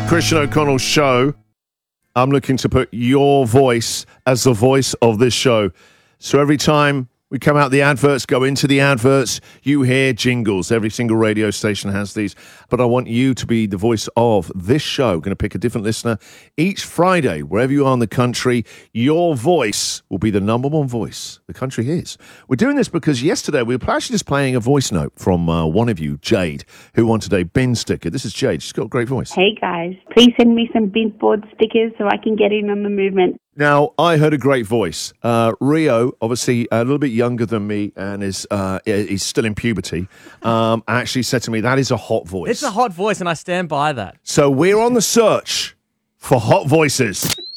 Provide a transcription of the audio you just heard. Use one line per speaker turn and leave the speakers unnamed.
Christian O'Connell Show. I'm looking to put your voice as the voice of this show. So every time we come out the adverts, go into the adverts, you hear jingles. Every single radio station has these. But I want you to be the voice of this show. Going to pick a different listener. Each Friday, wherever you are in the country, your voice will be the number one voice the country hears. We're doing this because yesterday we were actually just playing a voice note from one of you, Jade, who wanted a bin sticker. This is Jade. She's got a great voice.
Hey guys, please send me some bin board stickers so I can get in on the movement.
Now, I heard a great voice. Rio, obviously a little bit younger than me and is he's still in puberty, actually said to me, that is a hot voice.
It's a hot voice, and I stand by that.
So we're on the search for hot voices.